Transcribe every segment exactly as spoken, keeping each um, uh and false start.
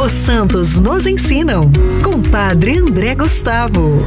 Os santos nos ensinam, com Padre André Gustavo.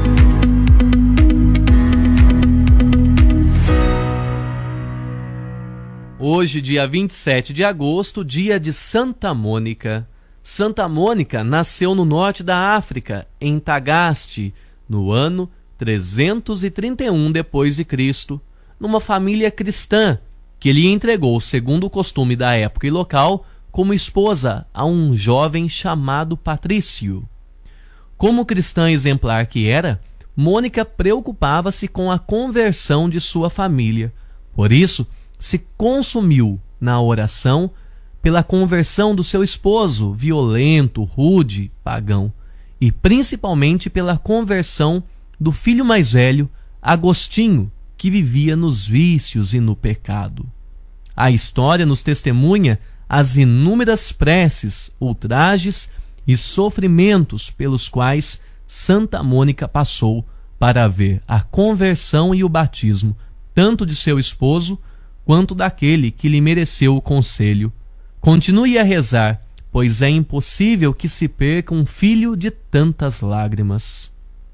Hoje, dia vinte e sete de agosto, dia de Santa Mônica. Santa Mônica nasceu no norte da África, em Tagaste, no ano trezentos e trinta e um depois de Cristo, numa família cristã que lhe entregou, segundo o costume da época e local, como esposa a um jovem chamado Patrício. Como cristã exemplar que era, Mônica preocupava-se com a conversão de sua família. Por isso, se consumiu na oração pela conversão do seu esposo, violento, rude, pagão, e principalmente pela conversão do filho mais velho, Agostinho, que vivia nos vícios e no pecado. A história nos testemunha as inúmeras preces, ultrajes e sofrimentos pelos quais Santa Mônica passou para ver a conversão e o batismo tanto de seu esposo quanto daquele que lhe mereceu o conselho. Continue a rezar, pois é impossível que se perca um filho de tantas lágrimas.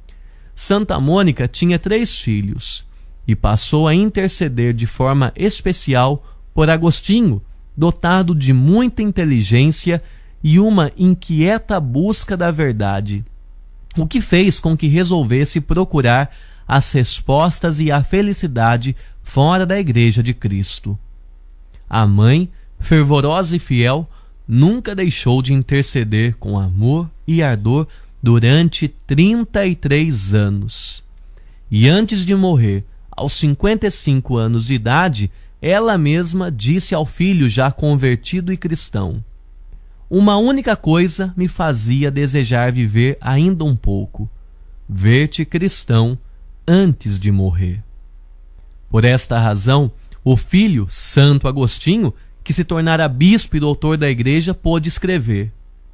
Santa Mônica tinha três filhos e passou a interceder de forma especial por Agostinho, dotado de muita inteligência e uma inquieta busca da verdade, o que fez com que resolvesse procurar as respostas e a felicidade fora da Igreja de Cristo. A mãe, fervorosa e fiel, nunca deixou de interceder com amor e ardor durante trinta e três anos. E antes de morrer, aos cinquenta e cinco anos de idade, ela mesma disse ao filho já convertido e cristão: uma única coisa me fazia desejar viver ainda um pouco: ver-te cristão antes de morrer. Por esta razão, o filho, Santo Agostinho, que se tornara bispo e doutor da Igreja, pôde escrever: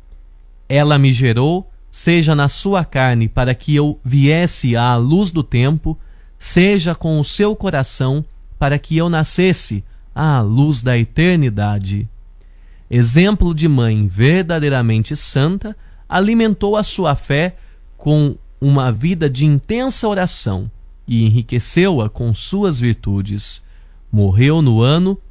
ela me gerou, seja na sua carne para que eu viesse à luz do tempo, seja com o seu coração para que eu nascesse à luz da eternidade. Exemplo de mãe verdadeiramente santa, alimentou a sua fé com uma vida de intensa oração e enriqueceu-a com suas virtudes. Morreu no ano